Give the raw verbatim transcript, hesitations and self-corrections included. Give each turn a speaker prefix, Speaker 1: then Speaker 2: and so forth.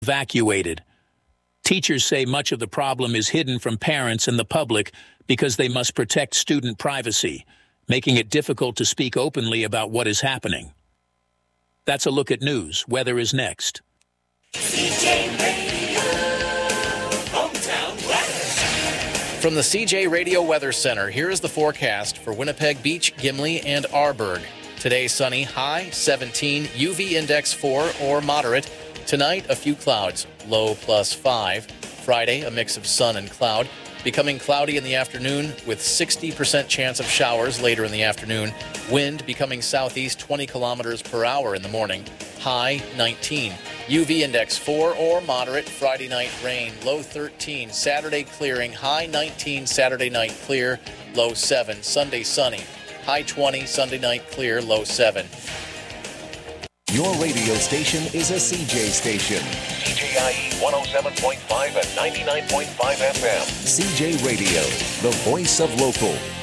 Speaker 1: evacuated. Teachers say much of the problem is hidden from parents and the public because they must protect student privacy, making it difficult to speak openly about what is happening. That's a look at news. Weather is next.
Speaker 2: C J Radio, hometown weather.
Speaker 3: From the C J Radio Weather Center, here is the forecast for Winnipeg Beach, Gimli, and Arborg. Today, sunny, high seventeen, U V index four or moderate. Tonight, a few clouds, low plus five. Friday, a mix of sun and cloud. Becoming cloudy in the afternoon with sixty percent chance of showers later in the afternoon. Wind becoming southeast twenty kilometers per hour in the morning. High nineteen. U V index four or moderate. Friday night rain, low thirteen. Saturday clearing, high nineteen. Saturday night clear, low seven. Sunday sunny, high twenty. Sunday night clear, low seven.
Speaker 4: Your radio station is a C J station.
Speaker 5: C J I E one oh seven point five and ninety-nine point five F M.
Speaker 4: C J Radio, the voice of local.